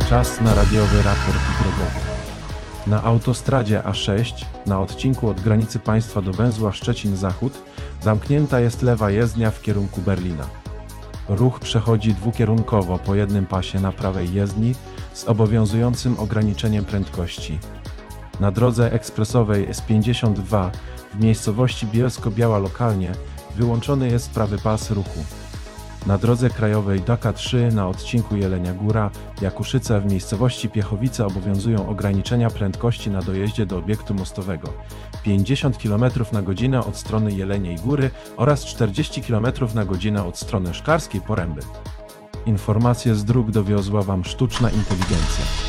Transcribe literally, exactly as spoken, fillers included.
Czas na radiowy raport drogowy. Na autostradzie A sześć, na odcinku od granicy państwa do węzła Szczecin-Zachód, zamknięta jest lewa jezdnia w kierunku Berlina. Ruch przechodzi dwukierunkowo po jednym pasie na prawej jezdni z obowiązującym ograniczeniem prędkości. Na drodze ekspresowej S pięćdziesiąt dwa w miejscowości Bielsko-Biała lokalnie wyłączony jest prawy pas ruchu. Na drodze krajowej D K trzy na odcinku Jelenia Góra-Jakuszyce w miejscowości Piechowice obowiązują ograniczenia prędkości na dojeździe do obiektu mostowego pięćdziesiąt kilometrów na godzinę od strony Jeleniej Góry oraz czterdzieści kilometrów na godzinę od strony Szklarskiej Poręby. Informacje z dróg dowiozła Wam sztuczna inteligencja.